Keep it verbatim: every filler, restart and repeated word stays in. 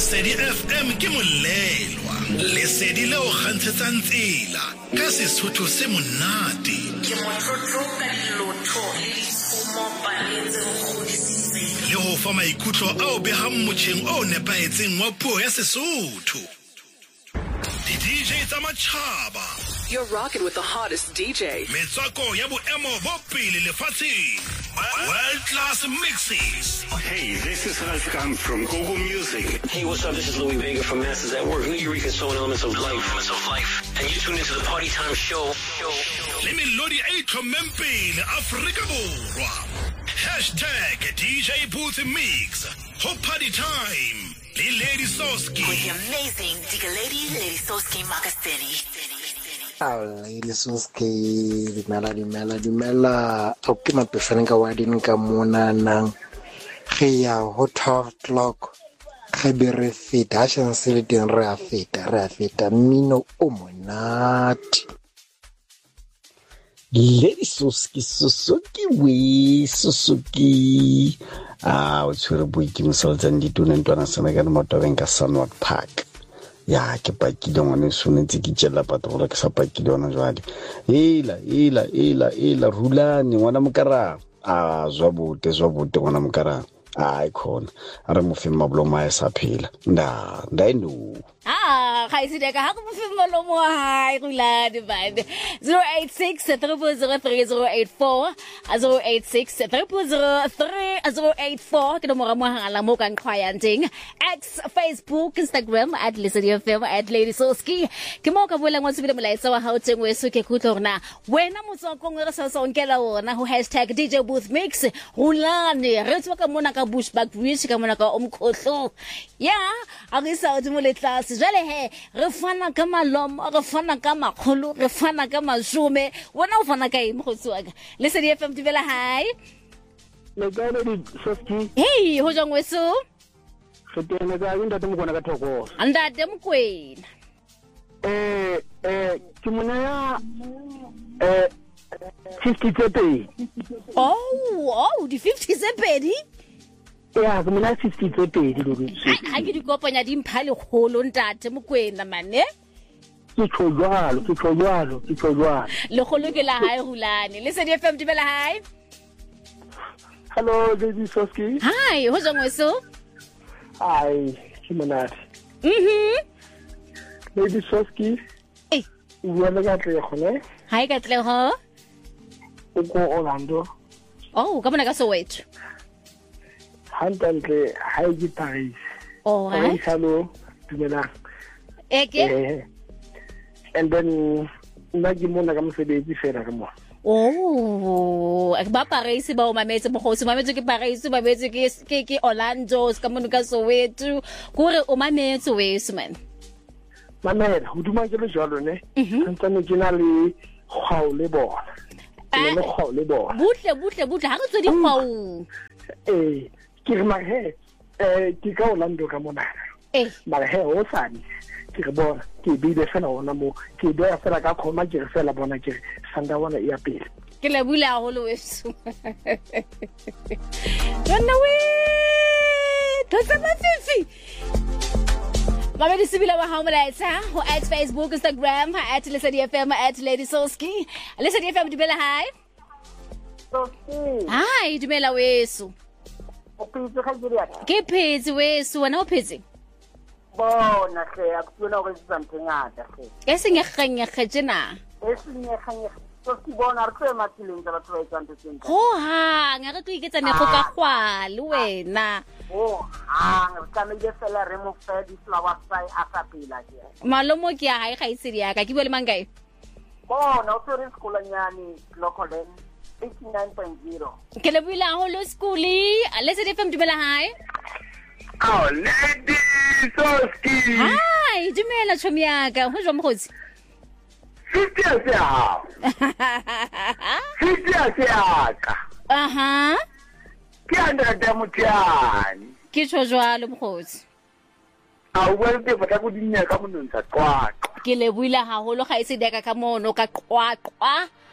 Lesedi F M ke molelwa. Lesedi leo kgantshetsang tsela ka Sesotho se monate. Ke motlotlo ka dilotho le ditshomo paletse go godisitseng. Le ho fa maikutlo ao behang motjheng o nepahetseng wa puo ya Sesotho. Di D J tsa matjhaba. You're rocking with the hottest D J. Metswako ya boemo bo pele lefatsheng. World class mixes. Hey, this is Ralph from Google Music. Hey, what's up? This is Louis Vega from Masters at Work. New Eureka Soul Elements of Life. Elements of Life. And you tune into the Party Time Show. Le melodi e itlhommeng pele Afrika Borwa. Hashtag D J Booth Mix. Ho Party Time. Le Lady Soski. With the amazing Digga Lady, Lady Soski Makasteni. Oh, Lady Soski, dimela, dimela, dimela. Okay, my preferring ka wadin ka muna nang kaya ho twelve o'clock. Khabe re feta, ashan sele din re a feta, re a feta. Mino o monate. Lady Soski, Soski, we, Soski. Ah, o tshwere boiki mosaltsang ditone ntwana sana ka motobeng ka Sunwalk Park. Ya ke pakile ngwane sonetse ke tshela patrola ke sa pakile ona jwale. Ela ela ela ela rulane ngwana mokara. Ah zwa bote zwa bote ngwana mokara. Ai khona are mo fema bloma ya sa phela. Nda nda ino. Ah, ga isideka ha go mo fema lomo ha rulane band. zero eight six, three zero three, zero eight four zero eight six, three zero three, zero eight four ke nomoro mo hangala mo kan khwayanting. X Facebook, Instagram at Lesedi F M at Lady Soski. Ke mo ka bola ngwa tsebile molaetsa wa Gauteng we so ke kutlorna. Wena motswakong re sa sonkela wona ho hashtag D J Booth Mix. Rulane re tswa ka mona ka Bushback Bridge ka mona ka omkhotlo. Ya, a re sa di mo le tlase jale he re fana ka malomo re fana ka makgolo re fana ka masome wona o fana ka eng go tswaka Lesedi F M tibela hi le ka le Soski hey ho jang weso re tene ka ntate mo bona ka thoko andate mkwena eh eh ke mona ya eh fifty tse oh oh di fifty tse pedi ya ke mona fifty tse pedi lo ditse ha ke di kopanya di mphale kholo ntate mokwena mane ke tshojalo ke tshojalo ke tshojalo le kholo ke la hae Rulane Lesedi F M tibela hi hello Lady Soski hi ho jang weso ai ke monate mhm Lady Soski eh o le ka tle khone hi ka tle ho o ko Orlando oh ka bona ka Soweto hantle hae ke Paris oh ha hello dumela eke eh and then nna ke mona ka mosebetsi fela ka mona oh ek ba Paris ba o mametse mo go se mametse ke Paris ba mametse ke ke ke Orlando ka mona ka Soweto gore o mametse weso man mamela ho duma ke le jalo ne ntsane ke na le kgao le bona ke le kgao le bona butle butle butle ha re tswe di kgao eh ke re ma he eh ke ka Orlando ka mona eh mara he o sane ke re bona ke bile fela ona mo ke doya fela ka khoma ke re fela bona ke sanda bona ya pele ke le bula go le weso bona we tsa mafifi Mama di sibila wa haumalaitsa ho at Facebook, Instagram at Lesedi F M at Lady Soski. Lesedi F M dibela hi. Soski. Hi dibela weso. O phetse ga ke diatla. Ke phetse weso wena o phetse. Bona ke a tsona go something ngata ke. E seng ganya getsena. E seng ganya. Soski bona re tse matileng tsa batho ba itsante tseng. Ho ha nga re tliketsa ne go ka khwale wena. Oh, ah, ka me je fela re mo fe di flower sai a sa pila ke. Malomo ke a hae ga isedi ya ka ke bole mangae. Bona o tsere skola nyane local den eighty-nine point zero. Ke le buila ho lo skuli. Lesedi F M dibela hi. Oh, Lady Soski. Hi, dumela chomi ya ka. Ho jwa mogotsi. fifty ya ya. fifty ya ya ka. Aha. Ke andra da mutiani. Ke tsho jwalo mogotsi. A o le botla go dinya ka monontsha qwa. Ke le buila haholo ga ise deka ka mono ka qwa qwa